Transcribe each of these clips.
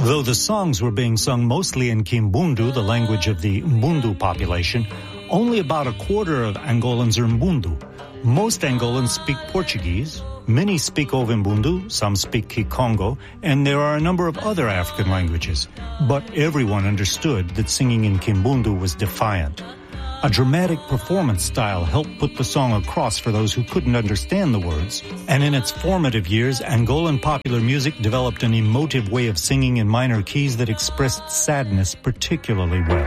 Though the songs were being sung mostly in Kimbundu, the language of the Mbundu population, only about a quarter of Angolans are Mbundu. Most Angolans speak Portuguese, many speak Ovimbundu, some speak Kikongo, and there are a number of other African languages. But everyone understood that singing in Kimbundu was defiant. A dramatic performance style helped put the song across for those who couldn't understand the words. And in its formative years, Angolan popular music developed an emotive way of singing in minor keys that expressed sadness particularly well.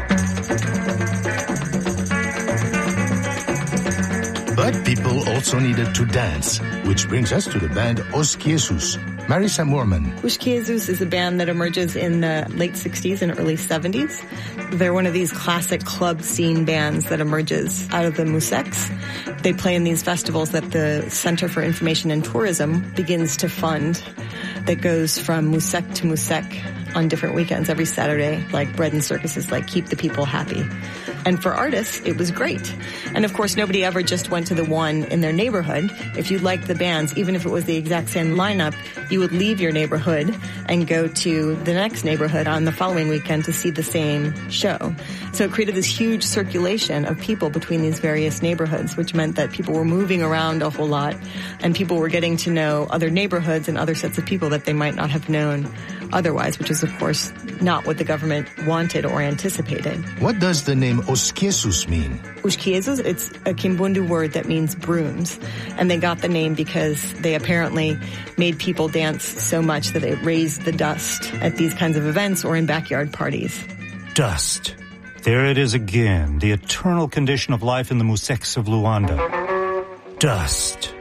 But people also needed to dance, which brings us to the band Os Jesus. Marisa Moorman. Os Jesus is a band that emerges in the late 60s and early 70s. They're one of these classic club scene bands that emerges out of the Musex. They play in these festivals that the Center for Information and Tourism begins to fund, that goes from Musek to Musek on different weekends every Saturday, like bread and circuses, like Keep the People Happy. And for artists, it was great. And of course, nobody ever just went to the one in their neighborhood. If you liked the bands, even if it was the exact same lineup, you would leave your neighborhood and go to the next neighborhood on the following weekend to see the same show. So it created this huge circulation of people between these various neighborhoods, which meant that people were moving around a whole lot, and people were getting to know other neighborhoods and other sets of people that they might not have known otherwise, which is, of course, not what the government wanted or anticipated. What does the name Os Jesus mean? Os Jesus, it's a Kimbundu word that means brooms. And they got the name because they apparently made people dance so much that it raised the dust at these kinds of events or in backyard parties. Dust. There it is again, the eternal condition of life in the Musex of Luanda. Dust.